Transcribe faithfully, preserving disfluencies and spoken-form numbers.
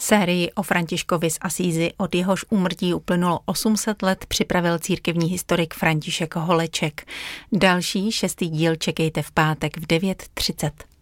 Sérii o Františkovi z Asízi, od jehož úmrtí uplynulo osm set let, připravil církevní historik František Holeček. Další šestý díl čekejte v pátek v devět třicet.